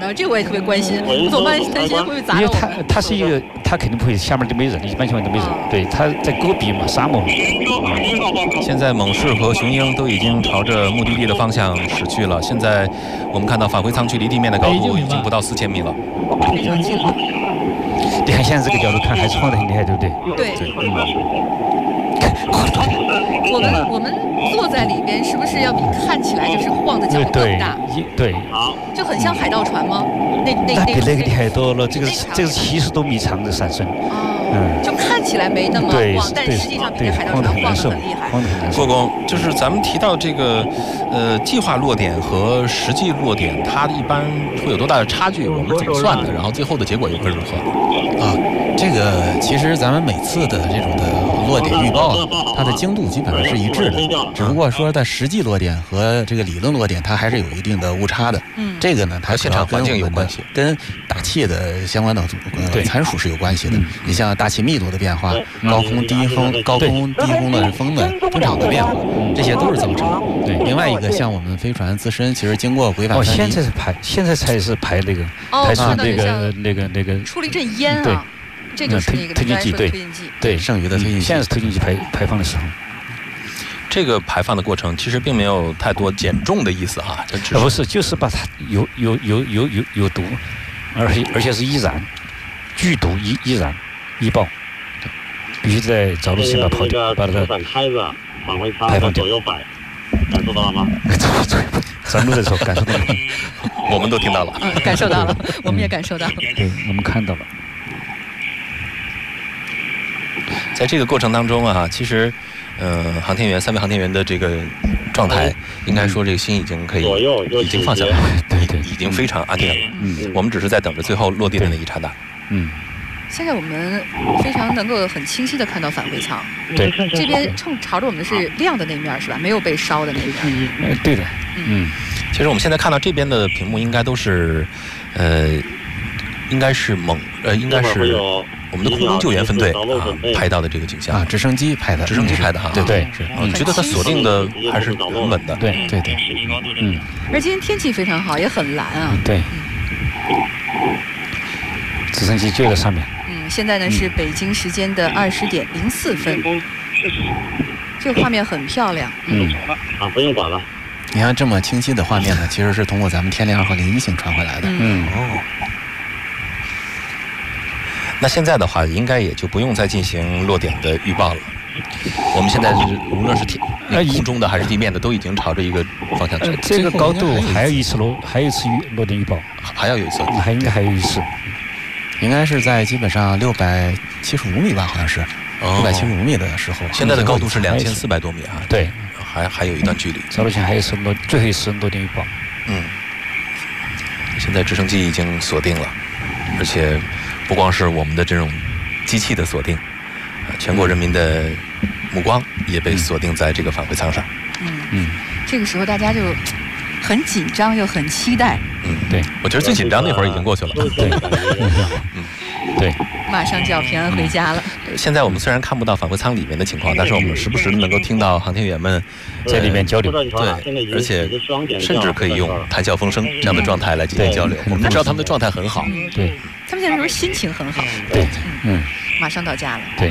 呢？这我也特别关心。怎么办？担心会不会砸到我？ 因为它是一个，它肯定不会下面就没人，一般情况都没人。对，它在戈壁嘛，沙漠嘛。 现在猛士和雄鹰都已经朝着目的地的方向驶去了。现在我们看到返回舱距离地面的高度已经不到4000米了， 非常近了。 你看现在这个角度看，还是晃得很厉害，对不对？ 对。我们坐在里边，是不是要比看起来就是晃的角度更大？ 对， 就很像海盗船吗？那比那个厉害多了。这个是70多米长的闪身。 就看起来没那么晃，但实际上比那海盗船晃得很厉害。 郭工，就是咱们提到这个计划落点和实际落点，它一般会有多大的差距？我们怎么算的？然后最后的结果又会如何？ 这个其实咱们每次的这种的落点预报，它的精度基本上是一致的，只不过说在实际落点和这个理论落点，它还是有一定的误差的。这个呢，它现场环境有关系， 跟大气的相关的参数是有关系的。你像大气密度的变化、高空低风的风的风场的变化，这些都是造成的。对，另外一个像我们飞船自身，其实经过轨反翻现在才是排那个排出那个出了一阵烟啊。这就是那个推进剂，对， 剩余的推进剂， 现在是推进剂排放的时候。 这个排放的过程其实并没有太多减重的意思啊， 不是，就是把它有毒，而且是易燃，剧毒易燃易爆，必须在着陆前把它排放掉。 感受到了吗？ 咱们的时候感受到了， 我们都听到了， 感受到了，我们也感受到了， 对，我们看到了。 在这个过程当中啊，其实，航天员3位航天员的这个状态，应该说这个心已经可以，已经放下来， 对， 已经非常安定了。我们只是在等着最后落地的那一刹那。 现在我们非常能够很清晰的看到返回舱， 对， 这边朝着我们的是亮的那面是吧？没有被烧的那面。 对的， 其实我们现在看到这边的屏幕应该都是，应该是我们的空中救援分队拍到的这个景象直升机拍的哈， 对， 你觉得它锁定的还是很稳的， 对， 而今天天气非常好，也很蓝啊， 对，直升机就在上面。 现在呢是北京时间的20点04分，这个画面很漂亮。 不用管了。 你看这么清晰的画面呢，其实是通过咱们天链2和01星传回来的。 那现在的话，应该也就不用再进行落点的预报了。我们现在无论是空中的还是地面的，都已经朝着一个方向去。 这个高度还有一次落点预报， 还要有一次， 应该还有一次， 应该是在基本上675米吧，好像是675米的时候。 现在的高度是2400多米啊， 对， 还有一段距离。 着陆前还有最后一次落点预报。 现在直升机已经锁定了，而且不光是我们的这种机器的锁定，全国人民的目光也被锁定在这个返回舱上。 这个时候大家就很紧张又很期待。 对， 我觉得最紧张那会儿已经过去了。 对， 马上就要平安回家了。 现在我们虽然看不到返回舱里面的情况，但是我们时不时能够听到航天员们在里面交流。 对，而且甚至可以用谈笑风生这样的状态来进行交流。我们知道他们的状态很好。 对， 他们现在是不是心情很好？ 对， 马上到家了。 对。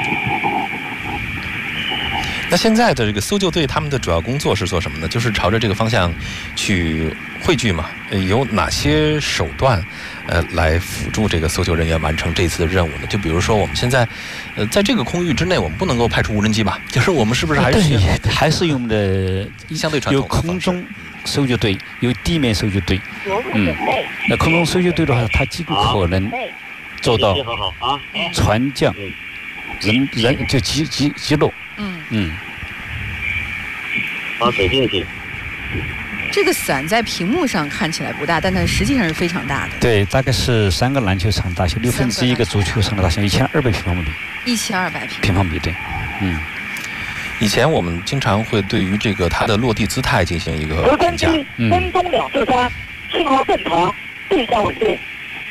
那现在的这个搜救队他们的主要工作是做什么呢？就是朝着这个方向去汇聚嘛。有哪些手段来辅助这个搜救人员完成这次的任务呢？就比如说我们现在在这个空域之内，我们不能够派出无人机吧？就是我们是不是还是用的相对传统的有空中搜救队，有地面搜救队。那空中搜救队的话，它尽可能做到船降人就击落。 把水进去。 这个伞在屏幕上看起来不大，但它实际上是非常大的。 对，大概是3个篮球场大小，1/6个足球场的大小，1200平方米。 1200 平方米，对。 以前我们经常会对于这个它的落地姿态进行一个评价。 跟踪243，信号正常，对向稳定。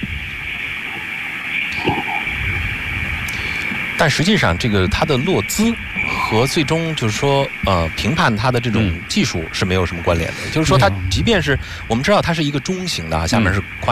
但实际上，这个它的落姿和最终就是说评判它的这种技术是没有什么关联的。就是说，它即便是我们知道它是一个中型的，下面是宽。